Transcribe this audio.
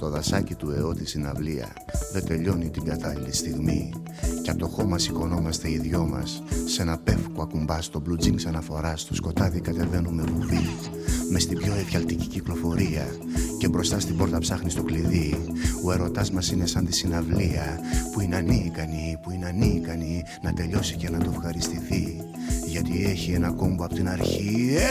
Στο δασάκι του αιώ τη συναυλία δεν τελειώνει την κατάλληλη στιγμή. Κι απ' το χώμα σηκωνόμαστε οι δυο μας. Σ' ένα πεύκο ακουμπά στο blue jeans αναφορά. Στο σκοτάδι κατεβαίνουμε βουβή. Μες στην πιο εφιαλτική κυκλοφορία. Και μπροστά στην πόρτα ψάχνεις το κλειδί. Ο ερωτάς μας είναι σαν τη συναυλία. Που είναι ανίκανη, που είναι ανίκανη να τελειώσει και να το ευχαριστηθεί. Γιατί έχει ένα κόμπο απ' την αρχή.